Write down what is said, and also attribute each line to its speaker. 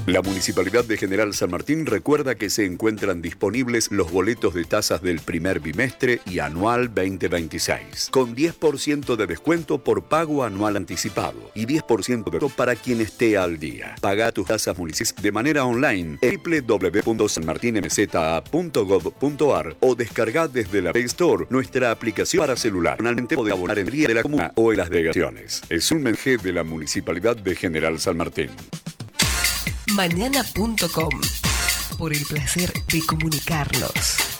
Speaker 1: La Municipalidad de General San Martín recuerda que se encuentran disponibles los boletos de tasas del primer bimestre y anual 2026, con 10% de descuento por pago anual anticipado y 10% de descuento para quien esté al día. Paga tus tasas municipales de manera online en www.sanmartinmza.gov.ar o descarga desde la Play Store nuestra aplicación para celular. Finalmente podés abonar en el día de la comuna o en las delegaciones. Es un mensaje de la Municipalidad de General San Martín.
Speaker 2: Mañana.com, por el placer de comunicarnos.